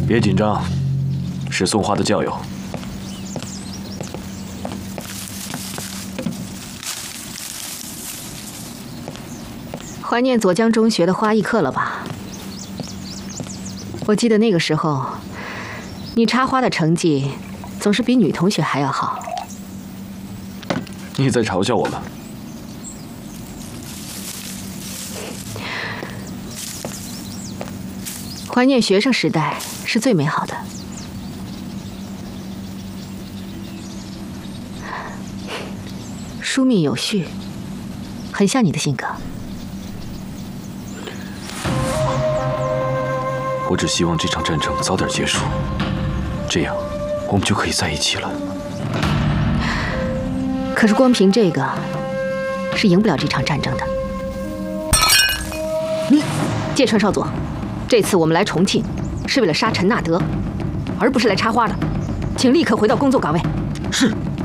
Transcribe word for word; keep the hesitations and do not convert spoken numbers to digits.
别紧张，是送花的教友。 怀念左江中学的花艺课了吧？我记得那个时候，你插花的成绩总是比女同学还要好。 你在嘲笑我吗？ 怀念学生时代是最美好的。疏密有序，很像你的性格。 我只希望这场战争早点结束，这样我们就可以在一起了。 可是光凭这个，是赢不了这场战争的。你，芥川少佐，这次我们来重庆，是为了杀陈纳德，而不是来插花的，请立刻回到工作岗位。 是。